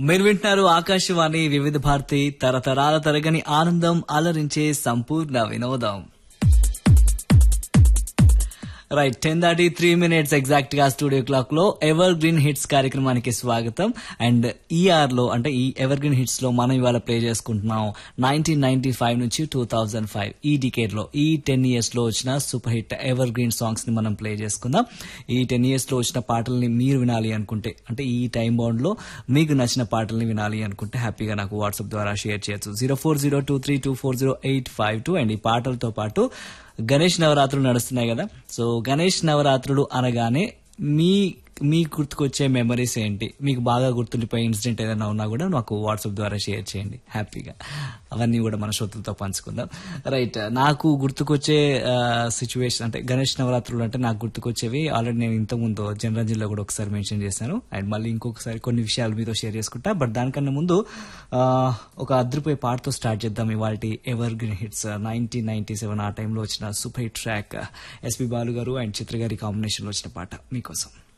మీరు వింటున్నారు ఆకాశవాణి వివిధ భారతి తరతరాల తరగని ఆనందం అలరించే సంపూర్ణ వినోదం. రైట్ 10:33 ఎగ్జాక్ట్ గా స్టూడియో క్లాక్ లో ఎవర్ గ్రీన్ హిట్స్ కార్యక్రమానికి స్వాగతం. అండ్ ఈఆర్ లో అంటే ఈ ఎవర్ గ్రీన్ హిట్స్ లో మనం ఇవాళ ప్లే చేసుకుంటున్నాం 1995 నుంచి 2005 ఈ డికేడ్ లో ఈ 10 years లో వచ్చిన super hit ever green songs ని మనం ప్లే చేసుకుందాం. ఈ 10 years లో వచ్చిన పాటల్ని మీరు వినాలి అనుకుంటే అంటే ఈ టైం బౌండ్ లో మీకు నచ్చిన పాటల్ని వినాలి అనుకుంటే హ్యాపీగా నాకు వాట్సాప్ ద్వారా షేర్ చేయొచ్చు 0402324085 అండ్ ఈ పాటలతో పాటు గణేష్ నవరాత్రులు నడుస్తున్నాయి కదా. సో గణేష్ నవరాత్రులు అనగానే మీ గుర్తుకొచ్చే మెమరీస్ ఏంటి, మీకు బాగా గుర్తుండిపోయే ఇన్సిడెంట్ ఏదైనా ఉన్నా కూడా నాకు వాట్సాప్ ద్వారా షేర్ చేయండి హ్యాపీగా. అవన్నీ కూడా మన శ్రోతలతో పంచుకుందాం. రైట్, నాకు గుర్తుకొచ్చే సిచ్యువేషన్ అంటే గణేష్ నవరాత్రులు అంటే నాకు గుర్తుకొచ్చేవి ఆల్రెడీ నేను ఇంతకుముందు జనరంజన్లో కూడా ఒకసారి మెన్షన్ చేశాను. అండ్ మళ్ళీ ఇంకొకసారి కొన్ని విషయాలు మీతో షేర్ చేసుకుంటా. బట్ దానికన్నా ముందు ఒక అద్రిపోయే పాటతో స్టార్ట్ చేద్దాం ఇవాళ ఎవర్ గ్రీన్ హిట్స్. 1997 ఆ టైంలో వచ్చిన super hit track SP Balu గారు అండ్ చిత్ర గారి కాంబినేషన్ లో వచ్చిన పాట మీకోసం.